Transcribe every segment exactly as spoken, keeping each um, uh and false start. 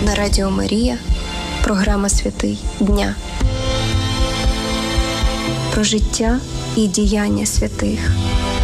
На Радіо Марія програма «Святий дня». Про життя і діяння святих.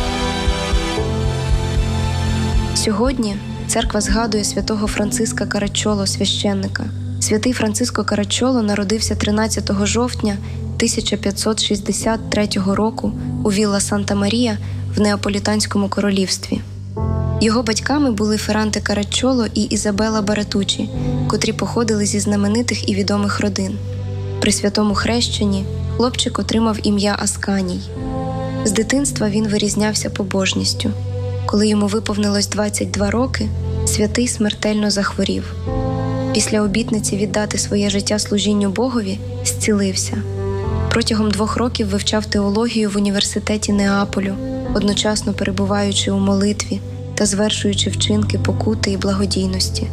Сьогодні церква згадує святого Франциска Караччоло, священника. Святий Франциско Караччоло народився тринадцятого жовтня тисяча п'ятсот шістдесят третього року у Вілла Санта-Марія в Неаполітанському королівстві. Його батьками були Ферранте Караччоло і Ізабела Баратуччі, котрі походили зі знаменитих і відомих родин. При святому хрещенні хлопчик отримав ім'я Асканій. З дитинства він вирізнявся побожністю. Коли йому виповнилось двадцять два роки, святий смертельно захворів. Після обітниці віддати своє життя служінню Богові зцілився. Протягом двох років вивчав теологію в університеті Неаполю, одночасно перебуваючи у молитві та звершуючи вчинки покути і благодійності.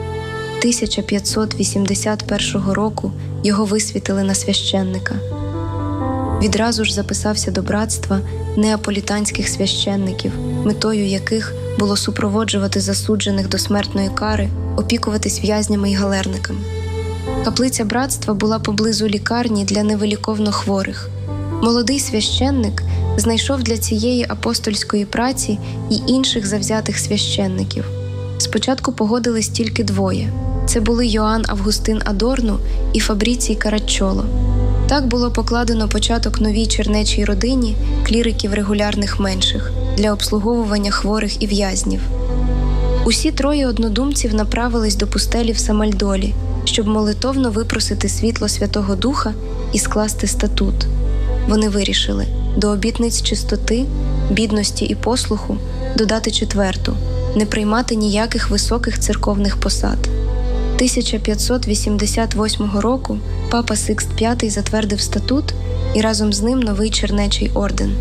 тисяча п'ятсот вісімдесят першого року його висвітили на священника. Відразу ж записався до братства неаполітанських священників, метою яких було супроводжувати засуджених до смертної кари, опікуватись в'язнями й галерниками. Каплиця братства була поблизу лікарні для невиліковно хворих. Молодий священник знайшов для цієї апостольської праці й інших завзятих священників. Спочатку погодились тільки двоє. Це були Йоанн Августин Адорно і Фабріцій Караччоло. Так було покладено початок новій чернечій родині кліриків регулярних менших для обслуговування хворих і в'язнів. Усі троє однодумців направились до пустелі в Самальдолі, щоб молитовно випросити світло Святого Духа і скласти статут. Вони вирішили до обітниць чистоти, бідності і послуху додати четверту – не приймати ніяких високих церковних посад. тисяча п'ятсот вісімдесят восьмого року папа Сикст П'ятий затвердив статут і разом з ним новий чернечий орден.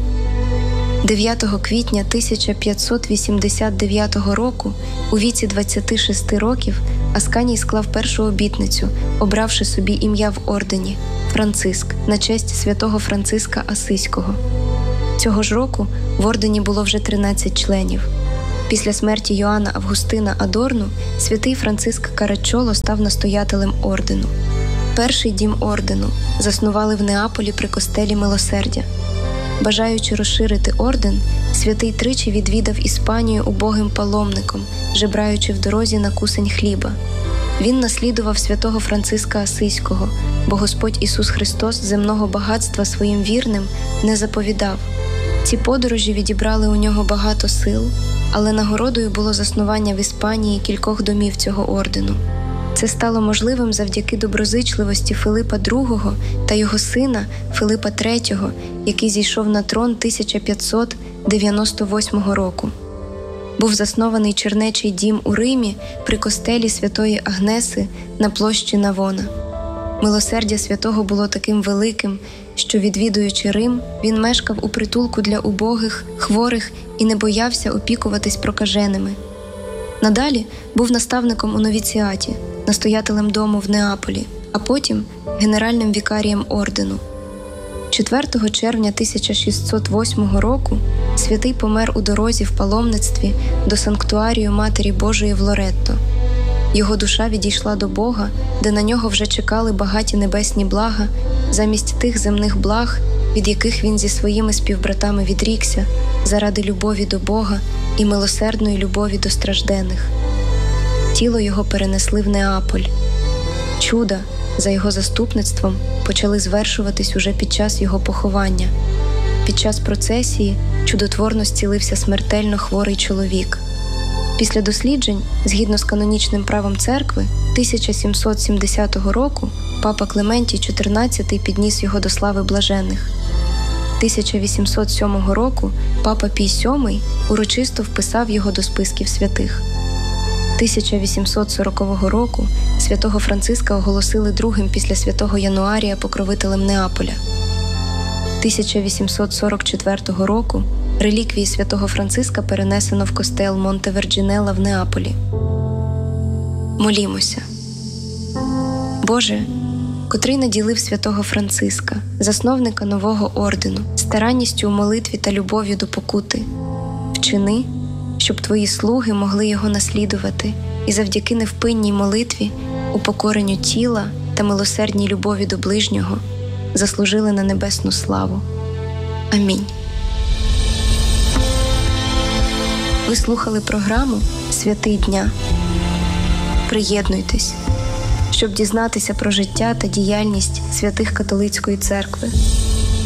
дев'ятого квітня тисяча п'ятсот вісімдесят дев'ятого року у віці двадцяти шести років Асканій склав першу обітницю, обравши собі ім'я в ордені – Франциск, на честь святого Франциска Асизького. Цього ж року в ордені було вже тринадцять членів. Після смерті Йоанна Августина Адорно святий Франциск Караччоло став настоятелем ордену. Перший дім ордену заснували в Неаполі при костелі Милосердя. Бажаючи розширити орден, святий тричі відвідав Іспанію убогим паломником, жебраючи в дорозі на кусень хліба. Він наслідував святого Франциска Асизького, бо Господь Ісус Христос земного багатства своїм вірним не заповідав. Ці подорожі відібрали у нього багато сил, але нагородою було заснування в Іспанії кількох домів цього ордену. Це стало можливим завдяки доброзичливості Филипа Другого та його сина Филипа Третього, який зійшов на трон тисяча п'ятсот дев'яносто восьмого року. Був заснований чернечий дім у Римі при костелі Святої Агнеси на площі Навона. Милосердя святого було таким великим, що, відвідуючи Рим, він мешкав у притулку для убогих, хворих і не боявся опікуватись прокаженими. Надалі був наставником у новіціаті, настоятелем дому в Неаполі, а потім генеральним вікарієм ордену. четвертого червня тисяча шістсот восьмого року святий помер у дорозі в паломництві до санктуарію Матері Божої в Лоретто. Його душа відійшла до Бога, де на нього вже чекали багаті небесні блага, замість тих земних благ, від яких він зі своїми співбратами відрікся, заради любові до Бога і милосердної любові до страждених. Тіло його перенесли в Неаполь. Чуда за його заступництвом почали звершуватись уже під час його поховання. Під час процесії чудотворно зцілився смертельно хворий чоловік. Після досліджень, згідно з канонічним правом церкви, тисяча сімсот сімдесятого року папа Клементій чотирнадцятий підніс його до слави блажених. тисяча вісімсот сьомого року папа Пій сьомий урочисто вписав його до списків святих. тисяча вісімсот сорокового року святого Франциска оголосили другим після святого Януарія покровителем Неаполя. тисяча вісімсот сорок четвертого року реліквії святого Франциска перенесено в костел Монте-Верджинелла в Неаполі. Молімося. Боже, котрий наділив святого Франциска, засновника нового ордену, старанністю у молитві та любов'ю до покути, вчини, щоб Твої слуги могли його наслідувати і завдяки невпинній молитві упокоренню тіла та милосердній любові до ближнього заслужили на небесну славу. Амінь. Ви слухали програму «Святий дня». Приєднуйтесь, щоб дізнатися про життя та діяльність святих католицької церкви.